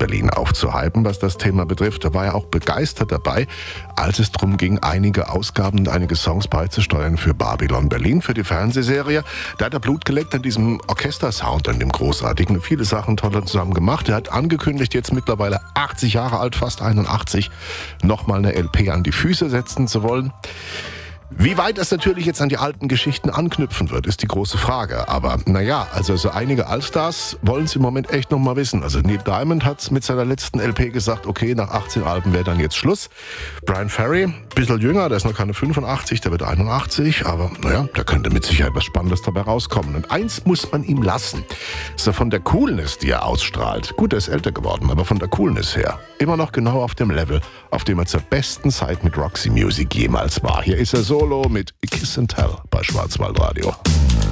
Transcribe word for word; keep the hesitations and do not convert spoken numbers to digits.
Berlin aufzuhypen, was das Thema betrifft. Da war er auch begeistert dabei, als es darum ging, einige Ausgaben und einige Songs beizusteuern für Babylon Berlin, für die Fernsehserie. Da hat er Blut geleckt an diesem Orchestersound, an dem großartigen. Viele Sachen toll zusammen gemacht. Er hat angekündigt, jetzt mittlerweile achtzig Jahre alt, fast einundachtzig, nochmal eine L P an die Füße setzen zu wollen. Wie weit es natürlich jetzt an die alten Geschichten anknüpfen wird, ist die große Frage. Aber naja, also so einige Allstars wollen es im Moment echt noch mal wissen. Also Neil Diamond hat mit seiner letzten L P gesagt, okay, nach achtzehn Alben wäre dann jetzt Schluss. Brian Ferry, ein bisschen jünger, der ist noch keine fünfundachtzig, der wird einundachtzig. Aber naja, da könnte mit Sicherheit was Spannendes dabei rauskommen. Und eins muss man ihm lassen. So von der Coolness, die er ausstrahlt. Gut, er ist älter geworden, aber von der Coolness her. Immer noch genau auf dem Level, auf dem er zur besten Zeit mit Roxy Music jemals war. Hier ist er solo mit Kiss and Tell bei Schwarzwaldradio.